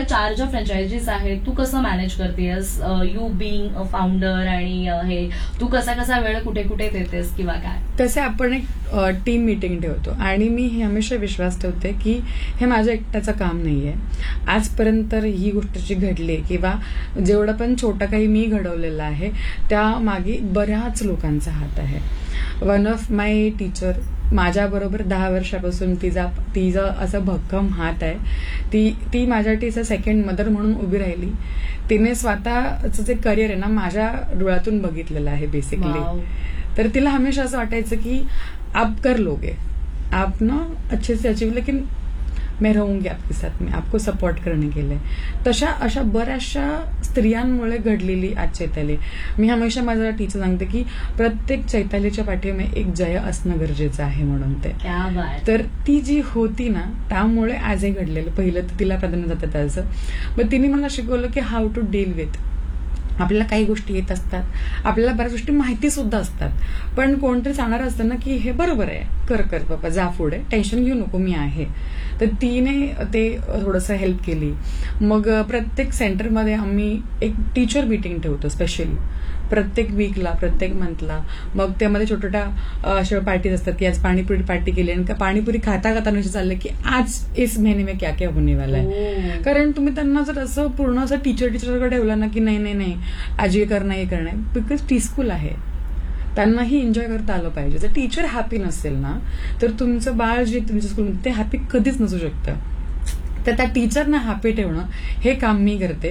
ह्या 4 ज्या फ्रँचायझीज आहेत तू कसं मॅनेज करतेस, यू बिंग अ फाउंडर, आणि हे तू कसा वेळ कुठे कुठे देतेस किंवा काय? तसे आपण एक टीम मीटिंग ठेवतो आणि मी हमेशा विश्वास ठेवते की हे माझ्या एकट्याचं काम नाहीये. आजपर्यंत ही गोष्ट जी घडली किंवा जेवढं पण छोटं काही मी घडवलेलं आहे त्या मागे बऱ्याच लोकांचा हात आहे. वन ऑफ माय टीचर माझ्याबरोबर 10 वर्षापासून तिचा असं भक्कम हात आहे. ती माझ्यासाठी सेकंड मदर म्हणून उभी राहिली. तिने स्वतःचं जे करिअर आहे ना माझ्या डोळ्यातून बघितलेलं आहे बेसिकली. तर तिला हमेशा असं वाटायचं की आप कर लोगे, आप ना अच्छे से अचीव, लेकिन मैं रहूंगी आपके साथ में, आपको सपोर्ट करने के लिए. तशा अशा बऱ्याचशा स्त्रियांमुळे घडलेली आज चैताली. मी हमेशा माझ्या टीचर सांगते की प्रत्येक चैतालीच्या पाठीमागे एक जय असणं गरजेचं आहे म्हणून ते. तर ती जी होती ना त्यामुळे आज हे घडलेलं. पहिलं तर तिला प्राधान्य जातं त्याचं. पण तिने मला शिकवलं की हाऊ टू डील विथ. आपल्याला काही गोष्टी येत असतात, आपल्याला बऱ्याच गोष्टी माहिती सुद्धा असतात, पण कोणतरी सांगणार असतं ना की हे बरोबर आहे, कर बाबा, जा पुढे, टेन्शन घेऊ नको, मी आहे. तर तिने ते थोडंसं हेल्प केली. मग प्रत्येक सेंटरमध्ये आम्ही एक टीचर मीटिंग ठेवतो स्पेशली प्रत्येक वीकला, प्रत्येक मंथला. मग त्यामध्ये छोट्या अशा पार्टीज असतात की आज पाणीपुरी पार्टी केली आणि पाणीपुरी खाता नशे चाललं की आज इस महिने में क्या क्या होने वाला है. कारण तुम्ही त्यांना जर असं पूर्ण असं टीचरकडे ठेवलं ना की नाही आज हे करणं, बिकॉज टी स्कूल आहे, त्यांनाही एन्जॉय करता आलं पाहिजे. जर टीचर हॅपी नसेल ना तर तुमचं बाळ जे तुमच्या स्कूलमध्ये ते हॅपी कधीच नसू शकतं. तर त्या टीचरना हॅपी ठेवणं हे काम मी करते.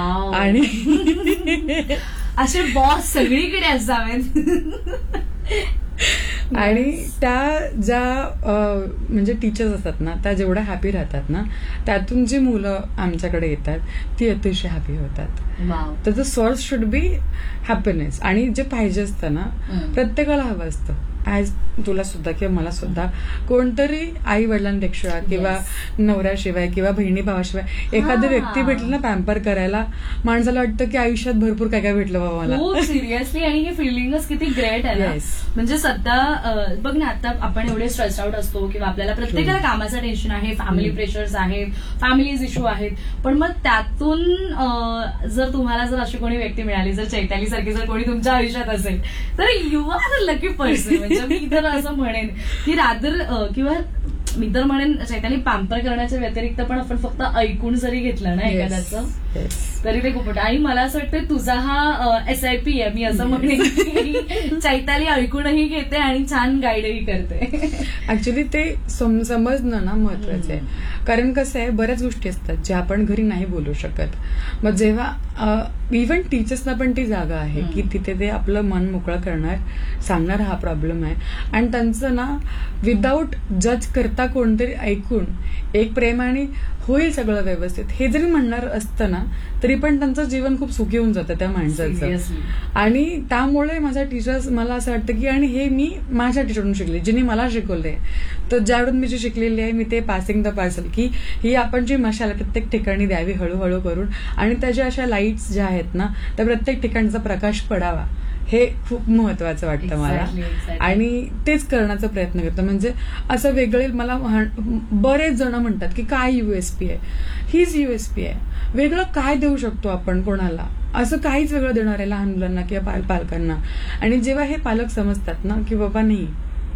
आणि असे बॉस सगळीकडे असावेत. आणि त्या ज्या म्हणजे टीचर्स असतात ना त्या जेवढ्या हॅपी राहतात ना त्यातून जी मुलं आमच्याकडे येतात ती अतिशय हॅपी होतात. त्याचं सोर्स शुड बी हॅपीनेस. आणि जे पाहिजे असतं ना प्रत्येकाला हवं असतं. ऍज तुला सुद्धा किंवा मला सुद्धा कोणतरी आई वडिलांपेक्षा किंवा नवऱ्याशिवाय किंवा बहिणी भावाशिवाय एखादी व्यक्ती भेटली ना पॅम्पर करायला, माणसाला वाटतं की आयुष्यात भरपूर काय काय भेटलं बाबा मला. खूप सिरियसली. आणि हे फिलिंगच किती ग्रेट आहे ना. म्हणजे सध्या बघ ना, आता आपण एवढे स्ट्रेस आउट असतो किंवा आपल्याला प्रत्येकाला कामाचं टेन्शन आहे, फॅमिली प्रेशर्स आहेत, फॅमिलीज इश्यू आहेत, पण मग त्यातून जर तुम्हाला जर अशी कोणी व्यक्ती मिळाली, जर चैताली सारखी जर कोणी तुमच्या आयुष्यात असेल तर you are a lucky person. मी तर असं म्हणेन की रादर किंवा मी तर म्हणेन चैताली पॅम्पर करण्याच्या व्यतिरिक्त पण आपण फक्त ऐकून जरी घेतलं ना एखाद्याचं तरी ते खूप. आणि मला असं वाटतं तुझा हा SIP आहे. मी असं म्हणेन की चैताली ऐकूनही घेते आणि छान गाईडही करते. ऍक्च्युली ते समजणं ना महत्वाचं आहे. कारण कसं आहे बऱ्याच गोष्टी असतात ज्या आपण घरी नाही बोलू शकत. मग जेव्हा इव्हन टीचर्सना पण ती जागा आहे की तिथे ते आपलं मन मोकळं करणार, सांगणार हा प्रॉब्लेम आहे, आणि त्यांचं ना विदाऊट जज करता कोणतरी ऐकून एक प्रेमाने होईल सगळं व्यवस्थित हे जरी म्हणणार असतं ना तरी पण त्यांचं जीवन खूप सुखी होऊन जातं त्या माणसाचं. आणि त्यामुळे माझ्या टीचर्स मला असं वाटतं की, आणि हे मी माझ्या टीचरकडून शिकले जिने मला शिकवलंय. तर ज्यावेळून मी जी शिकलेली आहे मी ते पासिंग द पार्सल की ही आपण जी मशाल प्रत्येक ठिकाणी द्यावी हळूहळू करून, आणि त्याच्या अशा लाईट्स ज्या आहेत ना त्या प्रत्येक ठिकाणचा प्रकाश पडावा हे खूप महत्वाचं वाटतं मला. आणि तेच करण्याचा प्रयत्न करतो. म्हणजे असं वेगळे मला बरेच जण म्हणतात की काय USP आहे, हीच USP आहे. वेगळं काय देऊ शकतो आपण कोणाला, असं काहीच वेगळं देणार आहे लहान मुलांना किंवा पालकांना. आणि जेव्हा हे पालक समजतात ना की बाबा नाही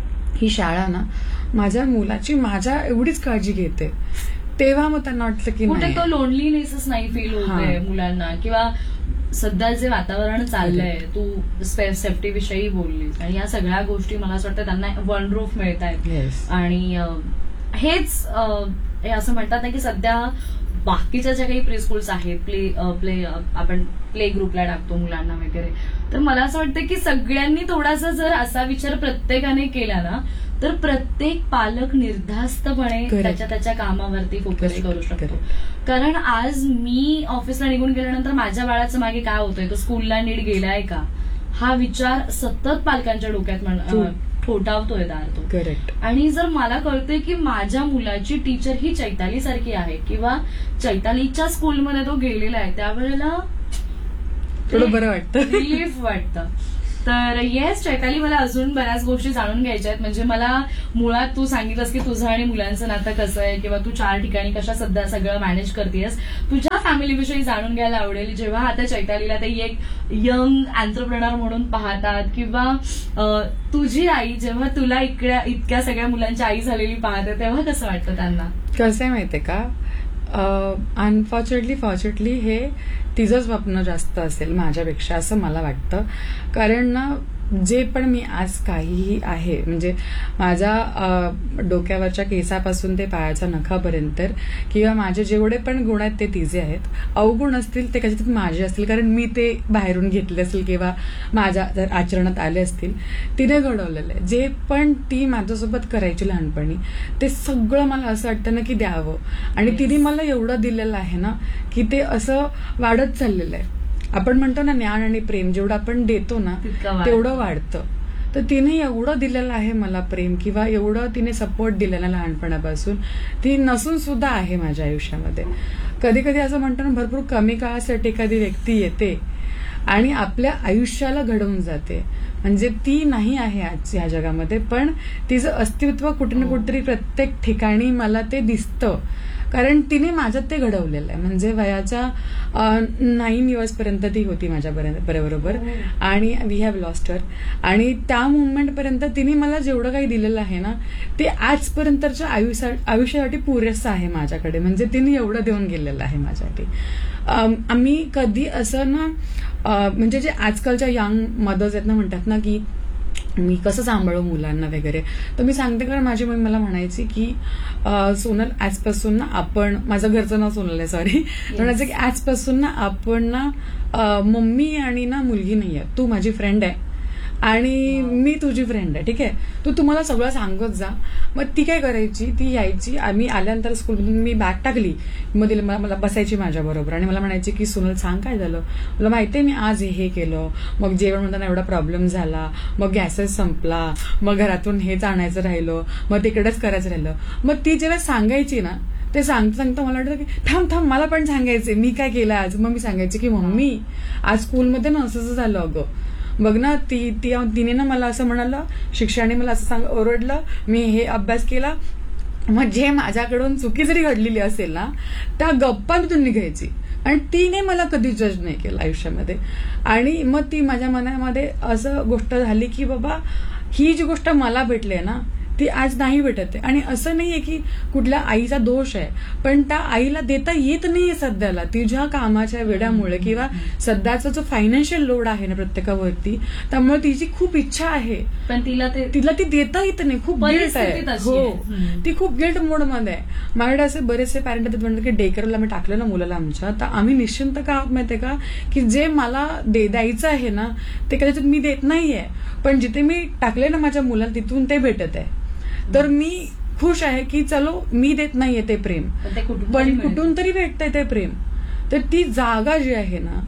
ही शाळा ना माझ्या मुलाची माझ्या एवढीच काळजी घेते, तेव्हा मग त्यांना वाटतं की कुठे तो लोनलीनेसच नाही फील होतोय मुलांना. किंवा सध्या जे वातावरण चाललंय, तू सेफ्टी विषयी बोललीस, आणि या सगळ्या गोष्टी मला असं वाटतं त्यांना वन रूफ मिळत आहेत. आणि हेच हे असं म्हणतात ना की सध्या बाकीच्या ज्या काही प्री स्कूल्स आहेत, प्ले आपण प्ले ग्रुपला टाकतो मुलांना वगैरे, तर मला असं वाटतं की सगळ्यांनी थोडासा जर असा विचार प्रत्येकाने केला ना तर प्रत्येक पालक निर्धास्तपणे त्याच्या कामावरती फोकस करू शकतो. कारण आज मी ऑफिसला निघून गेल्यानंतर माझ्या बाळाचं मागे काय होतंय, तो स्कूलला नीट गेलाय का, हा विचार सतत पालकांच्या डोक्यात ठोठावतोय तो. करेक्ट. आणि जर मला कळतंय की माझ्या मुलाची टीचर ही चैताली सारखी आहे किंवा चैतालीच्या स्कूलमध्ये तो गेलेला आहे, त्यावेळेला थोडं बरं वाटतं, रिलीफ वाटतं. तर येस चैताली, मला अजून बऱ्याच गोष्टी जाणून घ्यायच्या आहेत. म्हणजे मला मुळात तू सांगितलंस की तुझं आणि मुलांचं नातं कसं आहे किंवा तू 4 ठिकाणी कशा सध्या सगळं मॅनेज करतेस. तुझ्या फॅमिलीविषयी जाणून घ्यायला आवडेल, जेव्हा आता चैतालीला ते एक यंग एंटरप्रेनर म्हणून पाहतात, किंवा तुझी आई जेव्हा तुला इतक्या सगळ्या मुलांची आई झालेली पाहते, तेव्हा कसं वाटतं त्यांना? कसं आहे माहितीये का, फॉर्च्युनेटली हे तिचं स्वप्न जास्त असेल माझ्यापेक्षा, असं मला वाटतं. कारण ना, जे पण मी आज काहीही आहे, म्हणजे माझ्या डोक्यावरच्या केसापासून ते पायाच्या नखापर्यंत, किंवा माझे जेवढे पण गुण आहेत ते तिचे आहेत. अवगुण असतील ते कदाचित माझे असतील, कारण मी ते बाहेरून घेतले असतील किंवा माझ्या जर आचरणात आले असतील. तिने घडवलेलं आहे. जे पण ती माझ्यासोबत करायची लहानपणी, ते सगळं मला असं वाटतं ना की द्यावं. आणि तिने मला एवढं दिलेलं आहे ना की ते असं वाढत चाललेलं आहे. आपण म्हणतो ना, ज्ञान आणि प्रेम जेवढं आपण देतो ना तेवढं वाढतं. तर तिने एवढं दिलेलं आहे मला प्रेम, किंवा एवढं तिने सपोर्ट दिलेला लहानपणापासून, ती नसून सुद्धा आहे माझ्या आयुष्यामध्ये. कधी कधी असं म्हणतो ना, भरपूर कमी काळासाठी एखादी व्यक्ती येते आणि आपल्या आयुष्याला घडवून जाते. म्हणजे ती नाही आहे आज या जगामध्ये, पण तिचं अस्तित्व कुठे ना कुठेतरी प्रत्येक ठिकाणी मला ते दिसतं. कारण तिने माझ्यात ते घडवलेलं आहे. म्हणजे वयाच्या 9 years पर्यंत ती होती माझ्या बरोबर, आणि वी हॅव लॉस्ट हर. आणि त्या मुवमेंटपर्यंत तिने मला जेवढं काही दिलेलं आहे ना, ते आजपर्यंतच्या आयुष्यासाठी पुरेसं आहे माझ्याकडे. म्हणजे तिने एवढं देऊन गेलेलं आहे माझ्यासाठी. आम्ही कधी असं ना, म्हणजे जे आजकालच्या यंग मदर्स आहेत ना, म्हणतात ना की मी कसं सांभाळू मुलांना वगैरे, तर मी सांगते, कारण माझी मम्मी मला म्हणायची की सोनल, आजपासून ना आपण, माझं घरचं नाव सोनल आहे, सॉरी, म्हणायचं की आजपासून ना आपण ना मम्मी आणि ना मुलगी नाही आहे, तू माझी फ्रेंड आहे आणि मी तुझी फ्रेंड आहे, ठीक आहे, तू तुम्हाला सगळं सांगत जा. मग ती काय करायची, ती यायची, आम्ही आल्यानंतर स्कूलमधून मी बॅग टाकली, मग मला बसायची माझ्याबरोबर आणि मला म्हणायची की सोनल सांग काय झालं, मला माहितीये मी आज हे केलं, मग जेवण म्हणताना एवढा प्रॉब्लेम झाला, मग गॅसेस संपला, मग घरातून हेच आणायचं राहिलं, मग तिकडेच करायचं राहिलं. मग ती जेव्हा सांगायची ना, ते सांगता मला वाटतं की थांब मला पण सांगायचे मी काय केलं आज. मग मी सांगायचे की मम्मी आज स्कूलमध्ये ना असं झालं अगं, बघ ना, तिने ना मला असं म्हणालं, शिक्षकाने मला असं ओरडलं, मी हे अभ्यास केला. मग जे माझ्याकडून चुकी जरी घडलेली असेल ना, त्या गप्पातून निघायची. आणि तिने मला कधी जज नाही केलं आयुष्यामध्ये. आणि मग ती माझ्या मनामध्ये असं गोष्ट झाली की बाबा, ही जी गोष्ट मला भेटली आहे ना, ती आज नाही भेटत आहे. आणि असं नाहीये की कुठल्या आईचा दोष आहे, पण त्या आईला देता येत नाहीये सध्याला तिच्या कामाच्या वेळामुळे, किंवा सध्याचा जो फायनान्शियल लोड आहे ना प्रत्येकावरती, त्यामुळे तिची खूप इच्छा आहे, पण तिला ती देता येत नाही. खूप गिल्ट आहे. हो, ती खूप गिल्ट मोडमध्ये आहे. माझ्याकडे असे बरेचसे पॅरेंट आहेत म्हणतात की डेकरला मी टाकलं ना मुलाला आमच्या, तर आम्ही निश्चिंत का आहोत माहितीये का, की जे मला द्यायचं आहे ना ते कदाचित मी देत नाहीये, पण जिथे मी टाकले ना माझ्या मुलाला तिथून ते भेटत आहे. तर मी खुश आहे की चलो मी देत नाहीये ते प्रेम, पण कुठून तरी भेटतंय ते प्रेम. तर ती जागा जी आहे ना,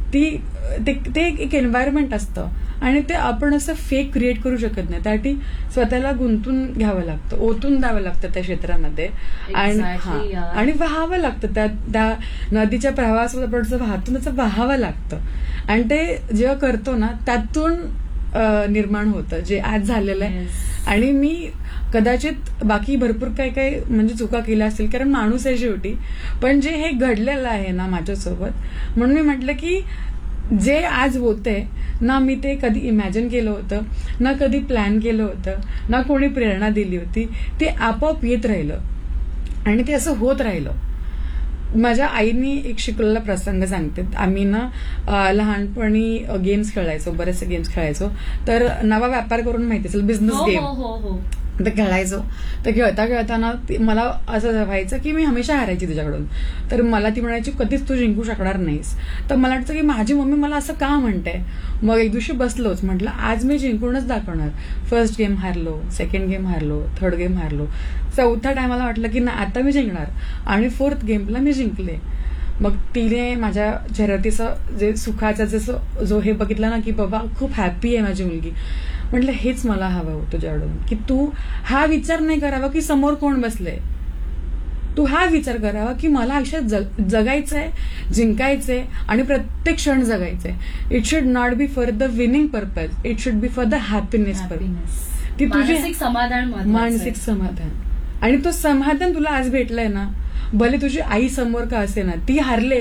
ते एक एन्व्हायरमेंट असतं, आणि ते आपण असं फेक क्रिएट करू शकत नाही. त्यासाठी स्वतःला गुंतून घ्यावं लागतं, ओतून द्यावं लागतं त्या क्षेत्रामध्ये, आणि वाहावं लागतं. त्या नदीच्या प्रवाहासोबत आपण वाहतून त्याचं वाहावं लागतं. आणि ते जेव्हा करतो ना, त्यातून निर्माण होतं जे आज झालेलं आहे. आणि मी कदाचित बाकी भरपूर काही म्हणजे चुका केल्या असतील, कारण माणूस आहे शेवटी, पण जे हे घडलेलं आहे ना माझ्यासोबत, म्हणून मी म्हटलं की जे आज होतंय ना, मी ते कधी इमॅजिन केलं होतं ना, कधी प्लॅन केलं होतं ना, कोणी प्रेरणा दिली होती. ते आपोआप येत राहिलं आणि ते असं होत राहिलं. माझ्या आईनी एक शिकवलेला प्रसंग सांगते. आम्ही ना लहानपणी गेम्स खेळायचो, बरेचसे गेम्स खेळायचो. तर नवा व्यापार करून माहिती असेल, बिझनेस गेम, ते खेळायचो. तर खेळताना मला असं व्हायचं की मी हमेशा हारायची तिच्याकडून. तर मला ती म्हणायची कधीच तू जिंकू शकणार नाहीस. तर मला वाटतं की माझी मम्मी मला असं का म्हणते. मग एक दिवशी बसलोच, म्हटलं आज मी जिंकूनच दाखवणार. फर्स्ट गेम हारलो, सेकंड गेम हारलो, थर्ड गेम हारलो, चौथ्या टायमाला वाटलं की ना आता मी जिंकणार, आणि फोर्थ गेमला मी जिंकले. मग तिने माझ्या चेहऱ्यावरतीचं जे सुखाचा जसं जो हे बघितलं ना की बाबा खूप हॅपी आहे माझी मुलगी. म्हटलं हेच मला हवं होतं तुझ्याकडून, की तू हा विचार नाही करावा की समोर कोण बसलंय, तू हा विचार करावा की मला आयुष्यात जगायचंय, जिंकायचंय, आणि प्रत्येक क्षण जगायचंय. It should not be for the winning purpose, it should be for the happiness purpose. ती तुझी मानसिक समाधान, आणि तो समाधान तुला आज भेटलंय ना, भले तुझी आई समोर का असे ना, ती हारले